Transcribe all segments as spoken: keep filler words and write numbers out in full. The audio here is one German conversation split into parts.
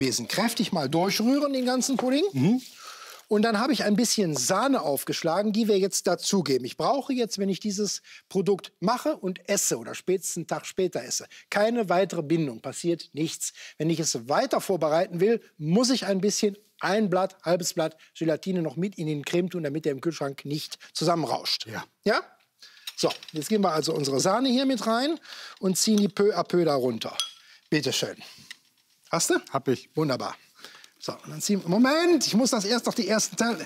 Besen kräftig mal durchrühren, den ganzen Pudding. Mhm. Und dann habe ich ein bisschen Sahne aufgeschlagen, die wir jetzt dazugeben. Ich brauche jetzt, wenn ich dieses Produkt mache und esse oder spätestens einen Tag später esse, keine weitere Bindung, passiert nichts. Wenn ich es weiter vorbereiten will, muss ich ein bisschen, ein Blatt, halbes Blatt Gelatine noch mit in den Creme tun, damit der im Kühlschrank nicht zusammenrauscht. Ja. Ja? So, jetzt geben wir also unsere Sahne hier mit rein und ziehen die peu à peu da runter. Bitte schön. Hast du? Hab ich. Wunderbar. So, und dann ziehen wir. Moment, ich muss das erst noch die ersten Teile.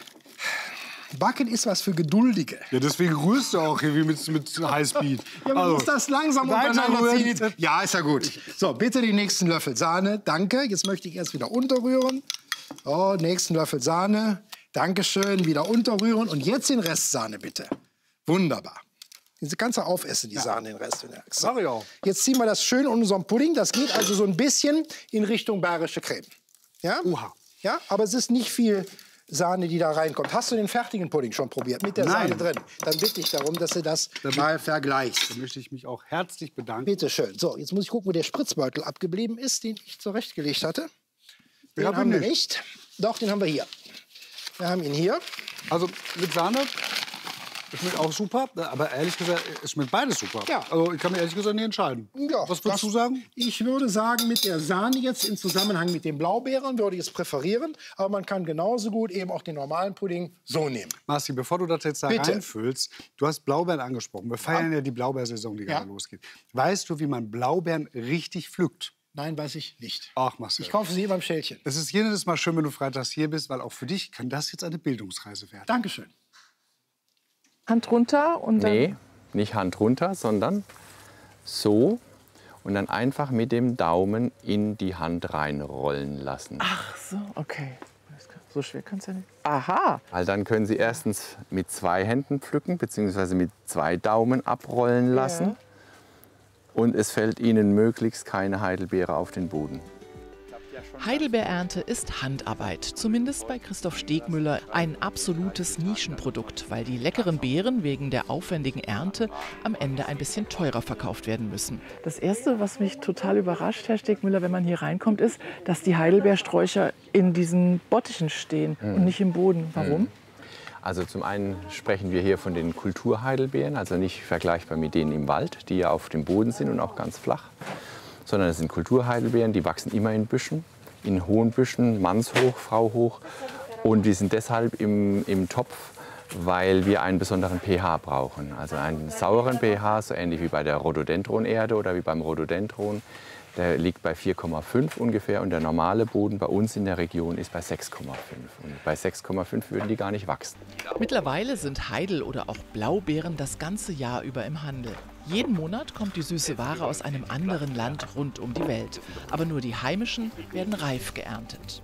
Backen ist was für Geduldige. Ja, deswegen grüßt du auch hier wie mit, mit Highspeed. Ja, man Also, muss das langsam untereinander ziehen. Ja, ist ja gut. So, bitte den nächsten Löffel Sahne. Danke. Jetzt möchte ich erst wieder unterrühren. Oh, nächsten Löffel Sahne. Dankeschön. Wieder unterrühren. Und jetzt den Rest Sahne, bitte. Wunderbar. Diese ganze aufessen, die Sahne, den Rest. So. Mach ich auch. Jetzt ziehen wir das schön in unseren Pudding. Das geht also so ein bisschen in Richtung bayerische Creme. Ja? Uha. Ja, aber es ist nicht viel Sahne, die da reinkommt. Hast du den fertigen Pudding schon probiert mit der Nein. Sahne drin? Dann bitte ich darum, dass du das mal vergleichst. Da möchte ich mich auch herzlich bedanken. Bitte schön. So, jetzt muss ich gucken, wo der Spritzbeutel abgeblieben ist, den ich zurechtgelegt hatte. Den hab ihn haben wir nicht. nicht. Doch, den haben wir hier. Wir haben ihn hier. Also mit Sahne schmeckt auch super, aber ehrlich gesagt, es schmeckt beides super. Ja. Also ich kann mir ehrlich gesagt nicht entscheiden. Ja, Was würdest das- du sagen? Ich würde sagen, mit der Sahne jetzt im Zusammenhang mit den Blaubeeren würde ich es präferieren. Aber man kann genauso gut eben auch den normalen Pudding so nehmen. Marci, bevor du das jetzt da Bitte. reinfüllst, du hast Blaubeeren angesprochen. Wir feiern ja die Blaubeersaison, die Ja. gerade losgeht. Weißt du, wie man Blaubeeren richtig pflückt? Nein, weiß ich nicht. Ach, Marcel. Ich kaufe sie beim Schälchen. Es ist jedes Mal schön, wenn du freitags hier bist, weil auch für dich kann das jetzt eine Bildungsreise werden. Dankeschön. Hand runter und dann Nee, nicht Hand runter, sondern so und dann einfach mit dem Daumen in die Hand reinrollen lassen. Ach so, okay. So schwer kann es ja nicht. Aha. Weil dann können Sie erstens mit zwei Händen pflücken, beziehungsweise mit zwei Daumen abrollen lassen. Ja. Und es fällt Ihnen möglichst keine Heidelbeere auf den Boden. Heidelbeerernte ist Handarbeit, zumindest bei Christoph Stegmüller ein absolutes Nischenprodukt, weil die leckeren Beeren wegen der aufwendigen Ernte am Ende ein bisschen teurer verkauft werden müssen. Das Erste, was mich total überrascht, Herr Stegmüller, wenn man hier reinkommt, ist, dass die Heidelbeersträucher in diesen Bottichen stehen und nicht im Boden. Warum? Also zum einen sprechen wir hier von den Kulturheidelbeeren, also nicht vergleichbar mit denen im Wald, die ja auf dem Boden sind und auch ganz flach, sondern es sind Kulturheidelbeeren, die wachsen immer in Büschen, in hohen Büschen, mannshoch, frauhoch. Und die sind deshalb im, im Topf, weil wir einen besonderen pH brauchen. Also einen sauren pH, so ähnlich wie bei der Rhododendronerde oder wie beim Rhododendron. Der liegt bei vier Komma fünf ungefähr und der normale Boden bei uns in der Region ist bei sechs Komma fünf. Und bei sechs Komma fünf würden die gar nicht wachsen. Mittlerweile sind Heidel- oder auch Blaubeeren das ganze Jahr über im Handel. Jeden Monat kommt die süße Ware aus einem anderen Land rund um die Welt. Aber nur die heimischen werden reif geerntet.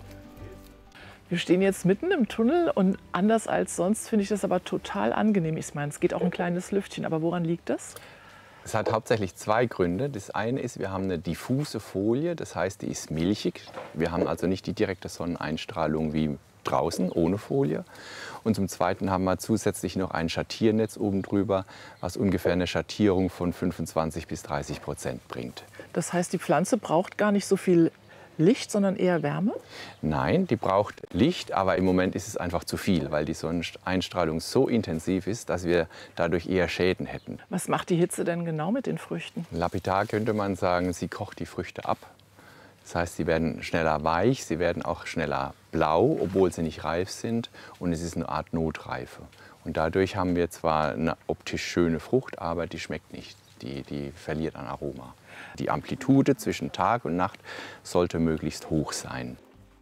Wir stehen jetzt mitten im Tunnel und anders als sonst finde ich das aber total angenehm. Ich meine, es geht auch ein kleines Lüftchen, aber woran liegt das? Es hat hauptsächlich zwei Gründe. Das eine ist, wir haben eine diffuse Folie, das heißt, die ist milchig. Wir haben also nicht die direkte Sonneneinstrahlung wie draußen ohne Folie. Und zum Zweiten haben wir zusätzlich noch ein Schattiernetz oben drüber, was ungefähr eine Schattierung von fünfundzwanzig bis dreißig Prozent bringt. Das heißt, die Pflanze braucht gar nicht so viel Licht, sondern eher Wärme? Nein, die braucht Licht, aber im Moment ist es einfach zu viel, weil die Sonneneinstrahlung so intensiv ist, dass wir dadurch eher Schäden hätten. Was macht die Hitze denn genau mit den Früchten? Lapidar könnte man sagen, sie kocht die Früchte ab. Das heißt, sie werden schneller weich, sie werden auch schneller blau, obwohl sie nicht reif sind. Und es ist eine Art Notreife. Und dadurch haben wir zwar eine optisch schöne Frucht, aber die schmeckt nicht. Die, die verliert an Aroma. Die Amplitude zwischen Tag und Nacht sollte möglichst hoch sein.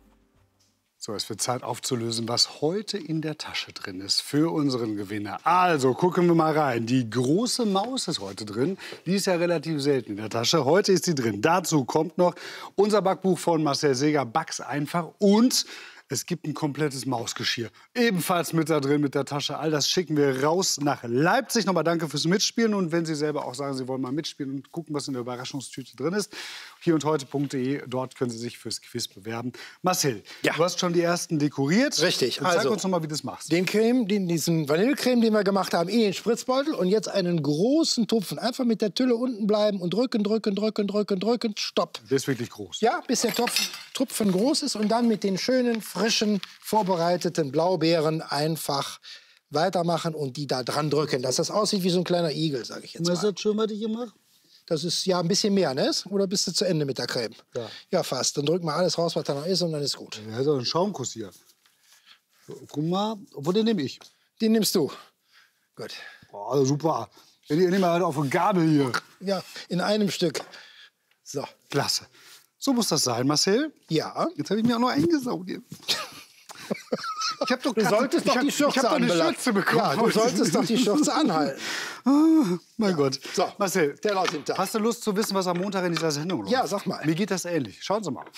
So, es wird Zeit aufzulösen, was heute in der Tasche drin ist für unseren Gewinner. Also, gucken wir mal rein. Die große Maus ist heute drin. Die ist ja relativ selten in der Tasche. Heute ist sie drin. Dazu kommt noch unser Backbuch von Marcel Seeger, Back's einfach. Und Es gibt ein komplettes Mausgeschirr. Ebenfalls mit da drin, mit der Tasche. All das schicken wir raus nach Leipzig. Nochmal danke fürs Mitspielen. Und wenn Sie selber auch sagen, Sie wollen mal mitspielen und gucken, was in der Überraschungstüte drin ist, hier und heute punkt de, dort können Sie sich fürs Quiz bewerben. Marcel, Ja. du hast schon die ersten dekoriert. Richtig. Und zeig Also, uns noch mal, wie du das machst. Den Creme, den, diesen Vanillecreme, den wir gemacht haben, in den Spritzbeutel und jetzt einen großen Tupfen. Einfach mit der Tülle unten bleiben und drücken, drücken, drücken, drücken, drücken. Stopp. Der ist wirklich groß. Ja, bis der Topf, Tupfen groß ist und dann mit den schönen, frischen, vorbereiteten Blaubeeren einfach weitermachen und die da dran drücken, dass das aussieht wie so ein kleiner Igel, sage ich jetzt Was mal. hat schon mal die gemacht? Das ist ja ein bisschen mehr, ne? Oder bist du zu Ende mit der Creme? Ja. Ja, fast. Dann drücken wir alles raus, was da noch ist und dann ist gut. Ja, ist doch ein Schaumkuss hier. So, guck mal, obwohl den nehme ich. Den nimmst du. Gut. Oh, super. Ich nehme halt auf eine Gabel hier. Ja, in einem Stück. So. Klasse. So muss das sein, Marcel. Ja. Jetzt habe ich mir auch noch eingesaugt hier. Ich habe doch Du solltest doch die Ich Schürze habe doch eine anbelangen. Schürze bekommen. Ja, du solltest doch die Schürze anhalten. Ah, mein Gott. So, Marcel, der Laut hinter. hast du Lust zu wissen, was am Montag in dieser Sendung läuft? Ja, sag mal. Mir geht das ähnlich. Schauen Sie mal.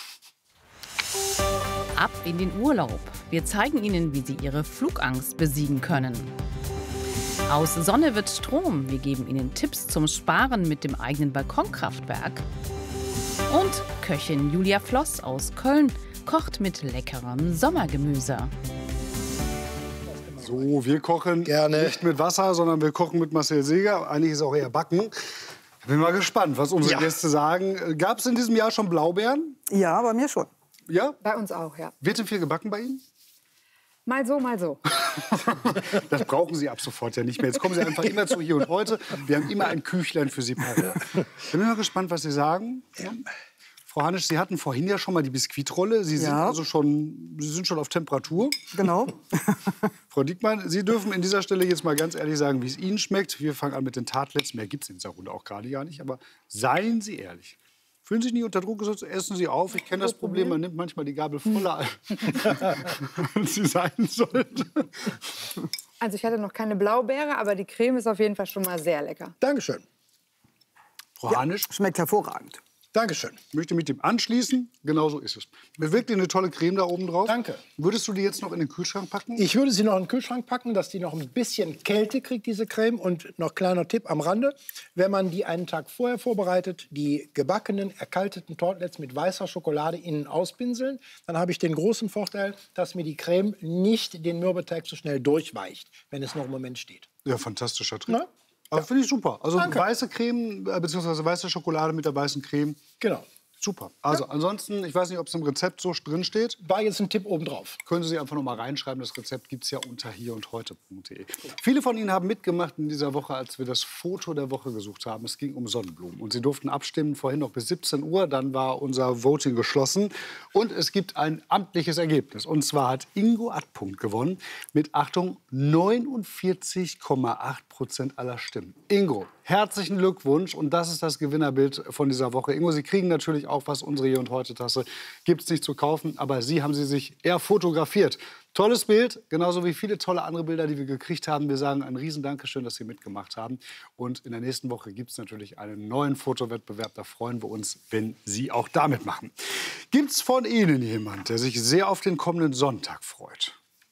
Ab in den Urlaub. Wir zeigen Ihnen, wie Sie Ihre Flugangst besiegen können. Aus Sonne wird Strom. Wir geben Ihnen Tipps zum Sparen mit dem eigenen Balkonkraftwerk. Und Köchin Julia Floss aus Köln kocht mit leckerem Sommergemüse. So, wir kochen Gerne. nicht mit Wasser, sondern wir kochen mit Marcel Seeger. Eigentlich ist es auch eher Backen. Ich bin mal gespannt, was unsere Ja. Gäste sagen. Gab es in diesem Jahr schon Blaubeeren? Ja, bei mir schon. Ja? Bei uns auch, ja. Wird denn viel gebacken bei Ihnen? Mal so, mal so. Das brauchen Sie ab sofort ja nicht mehr. Jetzt kommen Sie einfach immer zu hier und heute. Wir haben immer ein Küchlein für Sie parat. Ich bin mal gespannt, was Sie sagen. Ja. Frau Hanisch, Sie hatten vorhin ja schon mal die Biskuitrolle. Sie sind Ja. also schon, Sie sind schon auf Temperatur. Genau. Frau Diekmann, Sie dürfen in dieser Stelle jetzt mal ganz ehrlich sagen, wie es Ihnen schmeckt. Wir fangen an mit den Tartlets. Mehr gibt es in dieser Runde auch gerade gar nicht. Aber seien Sie ehrlich. Fühlen Sie sich nicht unter Druck gesetzt, essen Sie auf. Ich kenne das Problem, man nimmt manchmal die Gabel voller, als sie sein sollte. Also ich hatte noch keine Blaubeere, aber die Creme ist auf jeden Fall schon mal sehr lecker. Dankeschön. Frau Hanisch, Schmeckt hervorragend. Dankeschön. ich möchte mit dem anschließen. Genau so ist es. Mir wirkt eine tolle Creme da oben drauf. Danke. Würdest du die jetzt noch in den Kühlschrank packen? Ich würde sie noch in den Kühlschrank packen, dass die noch ein bisschen Kälte kriegt, diese Creme. Und noch kleiner Tipp am Rande, wenn man die einen Tag vorher vorbereitet, die gebackenen, erkalteten Tartlets mit weißer Schokolade innen auspinseln, dann habe ich den großen Vorteil, dass mir die Creme nicht den Mürbeteig so schnell durchweicht, wenn es noch im Moment steht. Ja, fantastischer Trick. Na? Aber finde ich super. Also Danke. weiße Creme, äh, beziehungsweise weiße Schokolade mit der weißen Creme. Genau. Super. Also ansonsten, ich weiß nicht, ob es im Rezept so drin steht. War jetzt ein Tipp obendrauf. Können Sie einfach noch mal reinschreiben. Das Rezept gibt es ja unter hier und heute punkt de. Viele von Ihnen haben mitgemacht in dieser Woche, als wir das Foto der Woche gesucht haben. Es ging um Sonnenblumen. Und Sie durften abstimmen, vorhin noch bis siebzehn Uhr. Dann war unser Voting geschlossen. Und es gibt ein amtliches Ergebnis. Und zwar hat Ingo Adpunkt gewonnen mit, Achtung, neunundvierzig Komma acht Prozent aller Stimmen. Ingo, herzlichen Glückwunsch. Und das ist das Gewinnerbild von dieser Woche. Ingo, Sie kriegen natürlich auch was. Unsere Hier und Heute Tasse gibt es nicht zu kaufen. Aber Sie haben sie sich eher fotografiert. Tolles Bild, genauso wie viele tolle andere Bilder, die wir gekriegt haben. Wir sagen ein riesen Dankeschön, dass Sie mitgemacht haben. Und in der nächsten Woche gibt es natürlich einen neuen Fotowettbewerb. Da freuen wir uns, wenn Sie auch da mitmachen. Gibt es von Ihnen jemand, der sich sehr auf den kommenden Sonntag freut?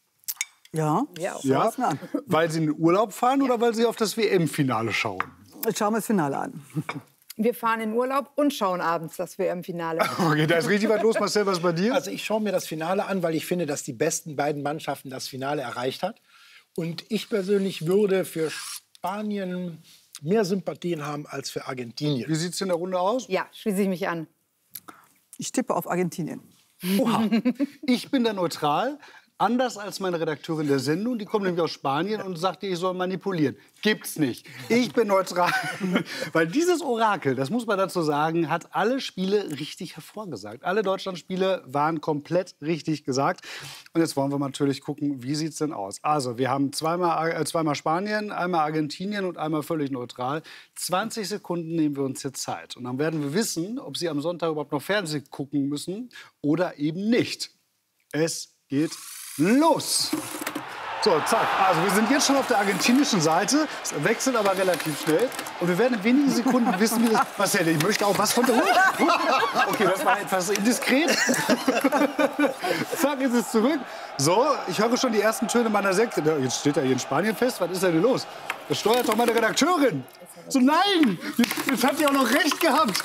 Ja, Ja. schau es mir an. Weil Sie in den Urlaub fahren oder weil Sie auf das W M-Finale schauen? Ich schaue mir das Finale an. Wir fahren in Urlaub und schauen abends das W M-Finale. Okay, da ist richtig was los. Marcel, was bei dir? Also ich schaue mir das Finale an, weil ich finde, dass die besten beiden Mannschaften das Finale erreicht hat. Und ich persönlich würde für Spanien mehr Sympathien haben als für Argentinien. Wie sieht es in der Runde aus? Ja, schließe ich mich an. Ich tippe auf Argentinien. Oha, ich bin da neutral. Anders als meine Redakteurin der Sendung, die kommt nämlich aus Spanien und sagt, ich soll manipulieren. Gibt's nicht. Ich bin neutral. Weil dieses Orakel, das muss man dazu sagen, hat alle Spiele richtig hervorgesagt. Alle Deutschlandspiele waren komplett richtig gesagt. Und jetzt wollen wir natürlich gucken, wie sieht's denn aus? Also, wir haben zweimal, äh, zweimal Spanien, einmal Argentinien und einmal völlig neutral. zwanzig Sekunden nehmen wir uns jetzt Zeit. Und dann werden wir wissen, ob Sie am Sonntag überhaupt noch Fernsehen gucken müssen oder eben nicht. Es geht los! So, zack. Also wir sind jetzt schon auf der argentinischen Seite. Es wechselt aber relativ schnell. Und wir werden in wenigen Sekunden wissen, wie das... Marcel, ich möchte auch was von der... Okay, das war etwas indiskret. Zack, ist es zurück. So, ich höre schon die ersten Töne meiner Sekte. Jetzt steht er hier in Spanien fest. Was ist denn los? Das steuert doch meine Redakteurin. So, nein! Jetzt hat die auch noch recht gehabt.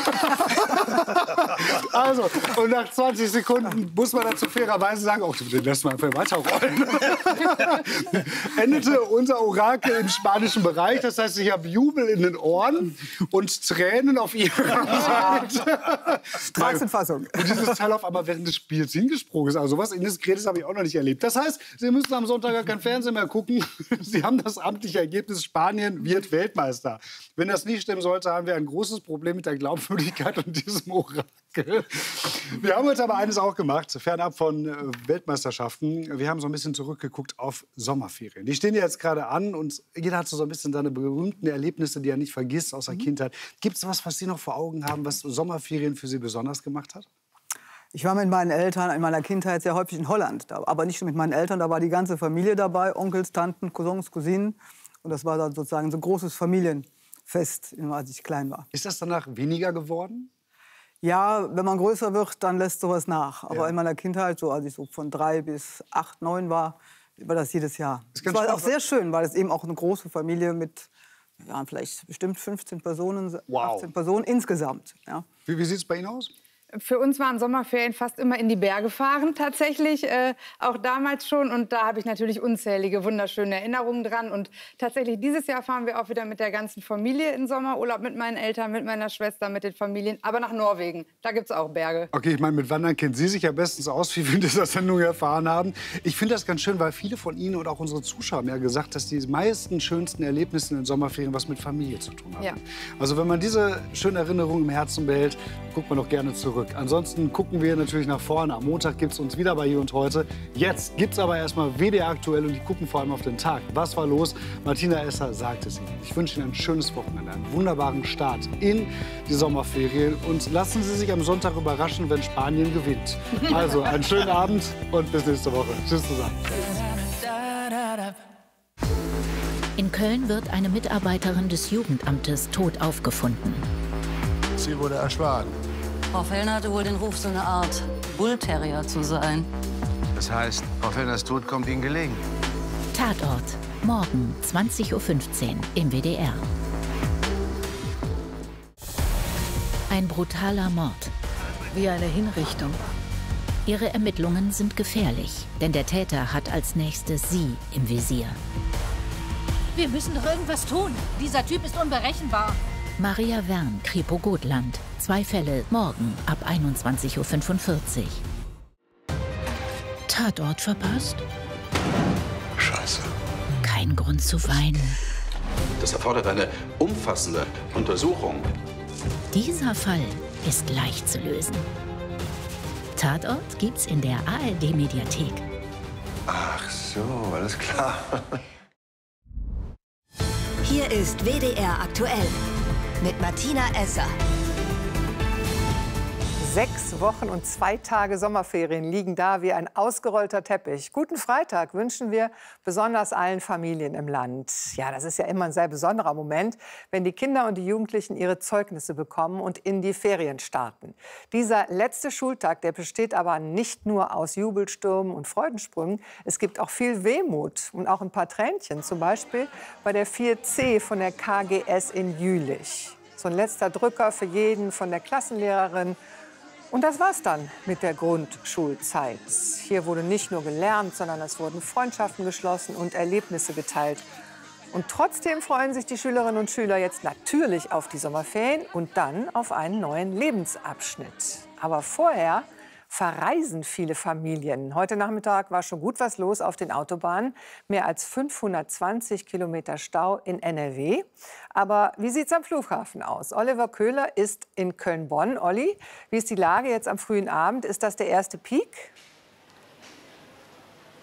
Also, und nach zwanzig Sekunden muss man dazu fairerweise sagen, oh, den lassen wir einfach weiterrollen. Endete unser Orakel im spanischen Bereich. Das heißt, ich habe Jubel in den Ohren und Tränen auf ihrer Seite. Straßenfassung. Und dieses Teil auf einmal während des Spiels hingesprungen ist. Also sowas Indiskretes habe ich auch noch nicht erlebt. Das heißt, Sie müssen am Sonntag gar kein Fernsehen mehr gucken. Sie haben das amtliche Ergebnis, Spanien wird Weltmeister. Wenn das nicht stimmen sollte, haben wir ein großes Problem mit der Glaubwürdigkeit und diesem Orakel. Wir haben heute aber eines auch gemacht, fernab von äh, Weltmeisterschaften. Wir haben so ein bisschen zurückgeguckt auf Sommerferien. Die stehen ja jetzt gerade an und jeder hat so ein bisschen seine berühmten Erlebnisse, die er nicht vergisst aus der mhm. Kindheit. Gibt es was, was Sie noch vor Augen haben, was Sommerferien für Sie besonders gemacht hat? Ich war mit meinen Eltern in meiner Kindheit sehr häufig in Holland. Aber nicht nur mit meinen Eltern, da war die ganze Familie dabei. Onkels, Tanten, Cousins, Cousinen. Und das war dann sozusagen so ein großes Familienfest, als ich klein war. Ist das danach weniger geworden? Ja, wenn man größer wird, dann lässt sowas nach. Aber Ja. in meiner Kindheit, so als ich so von drei bis acht, neun war, war das jedes Jahr. Das ist Es ganz war auch spannend. sehr schön, weil es eben auch eine große Familie mit ja, vielleicht bestimmt fünfzehn Personen, Wow. achtzehn Personen insgesamt. Ja. Wie, wie sieht es bei Ihnen aus? Für uns waren Sommerferien fast immer in die Berge fahren, tatsächlich, äh, auch damals schon. Und da habe ich natürlich unzählige wunderschöne Erinnerungen dran. Und tatsächlich dieses Jahr fahren wir auch wieder mit der ganzen Familie in Sommerurlaub, mit meinen Eltern, mit meiner Schwester, mit den Familien, aber nach Norwegen. Da gibt es auch Berge. Okay, ich meine, mit Wandern kennen Sie sich ja bestens aus, wie wir in dieser Sendung erfahren haben. Ich finde das ganz schön, weil viele von Ihnen und auch unsere Zuschauer haben ja gesagt, dass die meisten schönsten Erlebnisse in den Sommerferien was mit Familie zu tun haben. Ja. Also wenn man diese schönen Erinnerungen im Herzen behält, guckt man doch gerne zurück. Ansonsten gucken wir natürlich nach vorne. Am Montag gibt es uns wieder bei Hier und Heute. Jetzt gibt es aber erstmal W D R aktuell und die gucken vor allem auf den Tag. Was war los? Martina Esser sagt es Ihnen. Ich wünsche Ihnen ein schönes Wochenende, einen wunderbaren Start in die Sommerferien und lassen Sie sich am Sonntag überraschen, wenn Spanien gewinnt. Also einen schönen Abend und bis nächste Woche. Tschüss zusammen. In Köln wird eine Mitarbeiterin des Jugendamtes tot aufgefunden. Sie wurde erschlagen. Frau Fellner hatte wohl den Ruf, so eine Art Bullterrier zu sein. Das heißt, Frau Fellners Tod kommt Ihnen gelegen. Tatort. Morgen zwanzig Uhr fünfzehn im W D R. Ein brutaler Mord. Wie eine Hinrichtung. Ihre Ermittlungen sind gefährlich, denn der Täter hat als nächstes sie im Visier. Wir müssen doch irgendwas tun. Dieser Typ ist unberechenbar. Maria Wern, Kripo Gotland. Zwei Fälle morgen ab einundzwanzig Uhr fünfundvierzig. Tatort verpasst? Scheiße. Kein Grund zu weinen. Das erfordert eine umfassende Untersuchung. Dieser Fall ist leicht zu lösen. Tatort gibt's in der A R D-Mediathek. Ach so, alles klar. Hier ist W D R aktuell mit Martina Esser. Sechs Wochen und zwei Tage Sommerferien liegen da wie ein ausgerollter Teppich. Guten Freitag wünschen wir besonders allen Familien im Land. Ja, das ist ja immer ein sehr besonderer Moment, wenn die Kinder und die Jugendlichen ihre Zeugnisse bekommen und in die Ferien starten. Dieser letzte Schultag, der besteht aber nicht nur aus Jubelstürmen und Freudensprüngen. Es gibt auch viel Wehmut und auch ein paar Tränchen, zum Beispiel bei der vier C von der K G S in Jülich. So ein letzter Drücker für jeden von der Klassenlehrerin. Und das war's dann mit der Grundschulzeit. Hier wurde nicht nur gelernt, sondern es wurden Freundschaften geschlossen und Erlebnisse geteilt. Und trotzdem freuen sich die Schülerinnen und Schüler jetzt natürlich auf die Sommerferien und dann auf einen neuen Lebensabschnitt. Aber vorher verreisen viele Familien. Heute Nachmittag war schon gut was los auf den Autobahnen. Mehr als fünfhundertzwanzig Kilometer Stau in N R W. Aber wie sieht es am Flughafen aus? Oliver Köhler ist in Köln-Bonn. Olli, wie ist die Lage jetzt am frühen Abend? Ist das der erste Peak?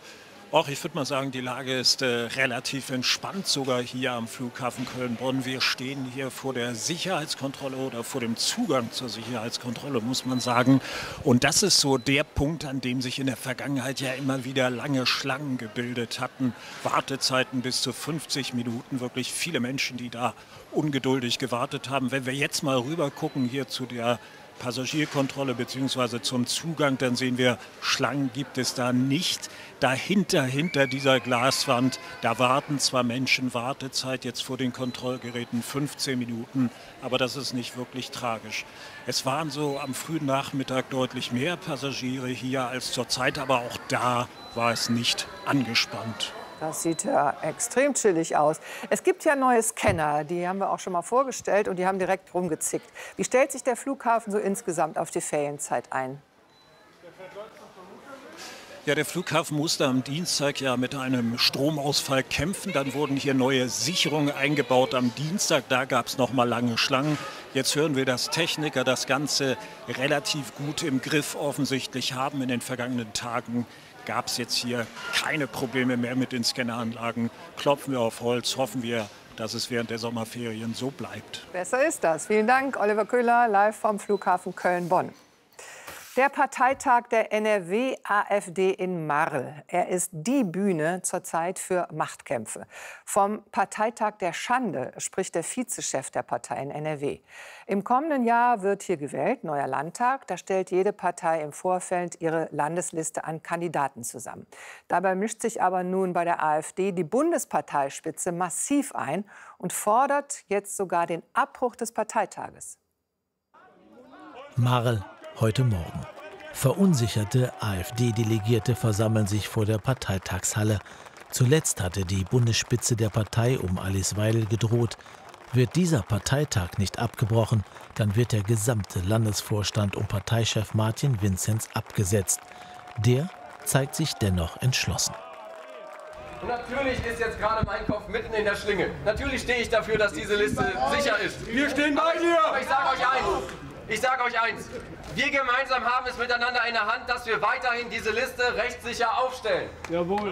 Och, ich würde mal sagen, die Lage ist äh, relativ entspannt, sogar hier am Flughafen Köln-Bonn. Wir stehen hier vor der Sicherheitskontrolle oder vor dem Zugang zur Sicherheitskontrolle, muss man sagen. Und das ist so der Punkt, an dem sich in der Vergangenheit ja immer wieder lange Schlangen gebildet hatten. Wartezeiten bis zu fünfzig Minuten, wirklich viele Menschen, die da ungeduldig gewartet haben. Wenn wir jetzt mal rüber gucken hier zu der Passagierkontrolle bzw. zum Zugang, dann sehen wir, Schlangen gibt es da nicht. Dahinter, hinter dieser Glaswand, da warten zwar Menschen, Wartezeit jetzt vor den Kontrollgeräten fünfzehn Minuten, aber das ist nicht wirklich tragisch. Es waren so am frühen Nachmittag deutlich mehr Passagiere hier als zurzeit, aber auch da war es nicht angespannt. Das sieht ja extrem chillig aus. Es gibt ja neue Scanner, die haben wir auch schon mal vorgestellt und die haben direkt rumgezickt. Wie stellt sich der Flughafen so insgesamt auf die Ferienzeit ein? Ja, der Flughafen musste am Dienstag ja mit einem Stromausfall kämpfen. Dann wurden hier neue Sicherungen eingebaut am Dienstag. Da gab es noch mal lange Schlangen. Jetzt hören wir, dass Techniker das Ganze relativ gut im Griff offensichtlich haben. In den vergangenen Tagen gab es jetzt hier keine Probleme mehr mit den Scanneranlagen. Klopfen wir auf Holz, hoffen wir, dass es während der Sommerferien so bleibt. Besser ist das. Vielen Dank, Oliver Köhler, live vom Flughafen Köln-Bonn. Der Parteitag der N R W-AfD in Marl. Er ist die Bühne zurzeit für Machtkämpfe. Vom Parteitag der Schande spricht der Vizechef der Partei in N R W. Im kommenden Jahr wird hier gewählt, neuer Landtag. Da stellt jede Partei im Vorfeld ihre Landesliste an Kandidaten zusammen. Dabei mischt sich aber nun bei der AfD die Bundesparteispitze massiv ein und fordert jetzt sogar den Abbruch des Parteitages. Marl. Heute Morgen. Verunsicherte AfD-Delegierte versammeln sich vor der Parteitagshalle. Zuletzt hatte die Bundesspitze der Partei um Alice Weidel gedroht. Wird dieser Parteitag nicht abgebrochen, dann wird der gesamte Landesvorstand um Parteichef Martin Vinzenz abgesetzt. Der zeigt sich dennoch entschlossen. Und natürlich ist jetzt gerade mein Kopf mitten in der Schlinge. Natürlich stehe ich dafür, dass diese Liste sicher ist. Wir stehen bei dir! Aber ich sage euch eins. Ich sage euch eins, wir gemeinsam haben es miteinander in der Hand, dass wir weiterhin diese Liste rechtssicher aufstellen. Jawohl.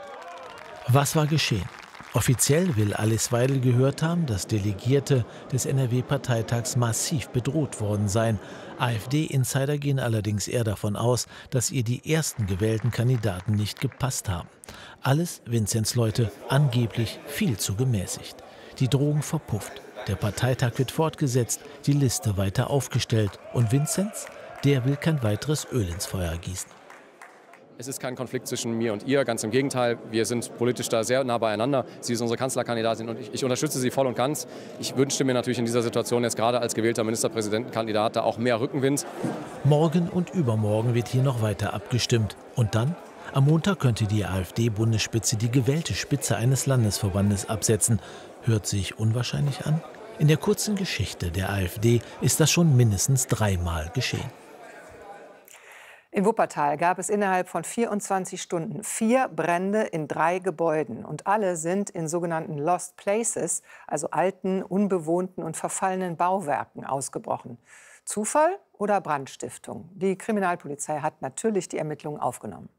Was war geschehen? Offiziell will Alice Weidel gehört haben, dass Delegierte des N R W-Parteitags massiv bedroht worden seien. AfD-Insider gehen allerdings eher davon aus, dass ihr die ersten gewählten Kandidaten nicht gepasst haben. Alles Vinzenz Leute angeblich viel zu gemäßigt. Die Drohung verpufft. Der Parteitag wird fortgesetzt, die Liste weiter aufgestellt. Und Vinzenz, der will kein weiteres Öl ins Feuer gießen. Es ist kein Konflikt zwischen mir und ihr, ganz im Gegenteil. Wir sind politisch da sehr nah beieinander. Sie ist unsere Kanzlerkandidatin und ich, ich unterstütze sie voll und ganz. Ich wünschte mir natürlich in dieser Situation jetzt gerade als gewählter Ministerpräsidentenkandidat da auch mehr Rückenwind. Morgen und übermorgen wird hier noch weiter abgestimmt. Und dann? Am Montag könnte die AfD-Bundesspitze die gewählte Spitze eines Landesverbandes absetzen. Hört sich unwahrscheinlich an? In der kurzen Geschichte der AfD ist das schon mindestens dreimal geschehen. In Wuppertal gab es innerhalb von vierundzwanzig Stunden vier Brände in drei Gebäuden. Und alle sind in sogenannten Lost Places, also alten, unbewohnten und verfallenen Bauwerken, ausgebrochen. Zufall oder Brandstiftung? Die Kriminalpolizei hat natürlich die Ermittlungen aufgenommen.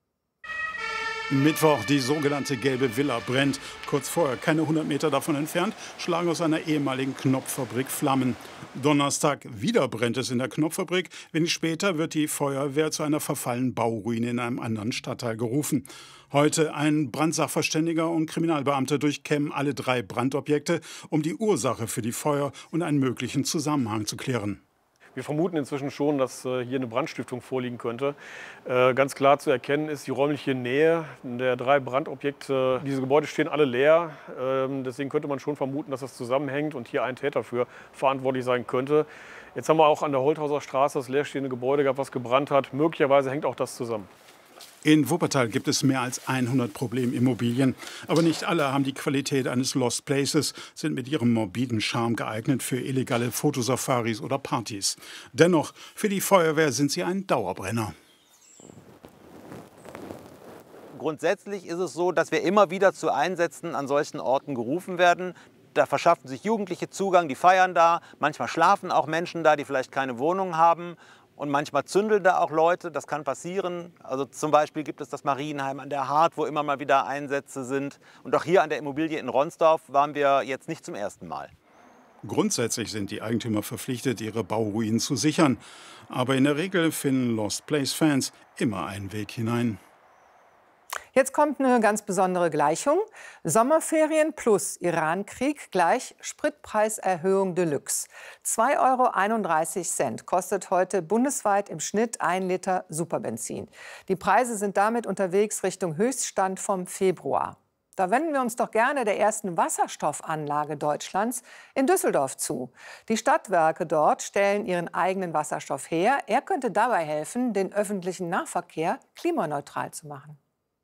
Mittwoch, die sogenannte Gelbe Villa brennt. Kurz vorher, keine hundert Meter davon entfernt, schlagen aus einer ehemaligen Knopffabrik Flammen. Donnerstag, wieder brennt es in der Knopffabrik. Wenig später wird die Feuerwehr zu einer verfallenen Bauruine in einem anderen Stadtteil gerufen. Heute ein Brandsachverständiger und Kriminalbeamter durchkämmen alle drei Brandobjekte, um die Ursache für die Feuer und einen möglichen Zusammenhang zu klären. Wir vermuten inzwischen schon, dass äh, hier eine Brandstiftung vorliegen könnte. Äh, ganz klar zu erkennen ist die räumliche Nähe der drei Brandobjekte. Diese Gebäude stehen alle leer. Ähm, deswegen könnte man schon vermuten, dass das zusammenhängt und hier ein Täter für verantwortlich sein könnte. Jetzt haben wir auch an der Holthauser Straße das leerstehende Gebäude gehabt, was gebrannt hat. Möglicherweise hängt auch das zusammen. In Wuppertal gibt es mehr als hundert Problemimmobilien. Aber nicht alle haben die Qualität eines Lost Places, sind mit ihrem morbiden Charme geeignet für illegale Fotosafaris oder Partys. Dennoch, für die Feuerwehr sind sie ein Dauerbrenner. Grundsätzlich ist es so, dass wir immer wieder zu Einsätzen an solchen Orten gerufen werden. Da verschaffen sich Jugendliche Zugang, die feiern da. Manchmal schlafen auch Menschen da, die vielleicht keine Wohnung haben. Und manchmal zündeln da auch Leute, das kann passieren. Also zum Beispiel gibt es das Marienheim an der Hart, wo immer mal wieder Einsätze sind. Und auch hier an der Immobilie in Ronsdorf waren wir jetzt nicht zum ersten Mal. Grundsätzlich sind die Eigentümer verpflichtet, ihre Bauruinen zu sichern. Aber in der Regel finden Lost Place-Fans immer einen Weg hinein. Jetzt kommt eine ganz besondere Gleichung. Sommerferien plus Irankrieg gleich Spritpreiserhöhung Deluxe. zwei Euro einunddreißig kostet heute bundesweit im Schnitt ein Liter Superbenzin. Die Preise sind damit unterwegs Richtung Höchststand vom Februar. Da wenden wir uns doch gerne der ersten Wasserstoffanlage Deutschlands in Düsseldorf zu. Die Stadtwerke dort stellen ihren eigenen Wasserstoff her. Er könnte dabei helfen, den öffentlichen Nahverkehr klimaneutral zu machen.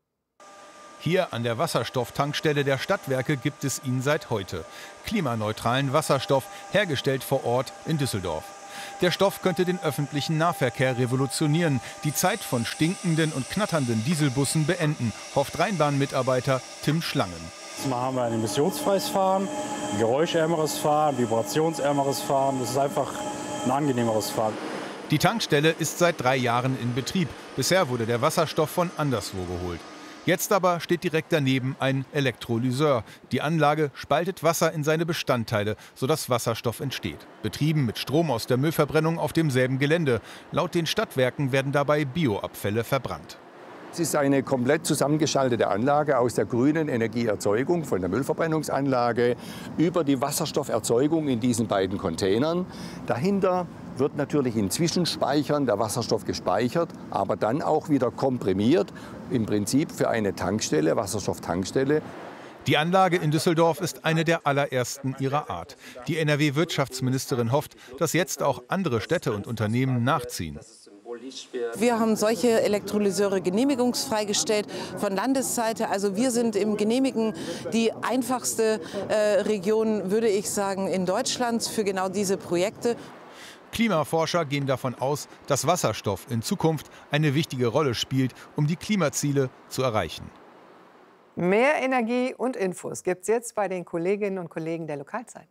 Hier an der Wasserstofftankstelle der Stadtwerke gibt es ihn seit heute. Klimaneutralen Wasserstoff, hergestellt vor Ort in Düsseldorf. Der Stoff könnte den öffentlichen Nahverkehr revolutionieren, die Zeit von stinkenden und knatternden Dieselbussen beenden, hofft Rheinbahn-Mitarbeiter Tim Schlangen. Mal haben wir ein emissionsfreies Fahren, ein geräuschärmeres Fahren, vibrationsärmeres Fahren. Das ist einfach ein angenehmeres Fahren. Die Tankstelle ist seit drei Jahren in Betrieb. Bisher wurde der Wasserstoff von anderswo geholt. Jetzt aber steht direkt daneben ein Elektrolyseur. Die Anlage spaltet Wasser in seine Bestandteile, sodass Wasserstoff entsteht. Betrieben mit Strom aus der Müllverbrennung auf demselben Gelände. Laut den Stadtwerken werden dabei Bioabfälle verbrannt. Es ist eine komplett zusammengeschaltete Anlage aus der grünen Energieerzeugung von der Müllverbrennungsanlage über die Wasserstofferzeugung in diesen beiden Containern. Dahinter wird natürlich in Zwischenspeichern der Wasserstoff gespeichert, aber dann auch wieder komprimiert, im Prinzip für eine Tankstelle, Wasserstofftankstelle. Die Anlage in Düsseldorf ist eine der allerersten ihrer Art. Die N R W-Wirtschaftsministerin hofft, dass jetzt auch andere Städte und Unternehmen nachziehen. Wir haben solche Elektrolyseure genehmigungsfrei gestellt von Landesseite. Also wir sind im Genehmigen die einfachste äh, Region, würde ich sagen, in Deutschland für genau diese Projekte. Klimaforscher gehen davon aus, dass Wasserstoff in Zukunft eine wichtige Rolle spielt, um die Klimaziele zu erreichen. Mehr Energie und Infos gibt's jetzt bei den Kolleginnen und Kollegen der Lokalzeit.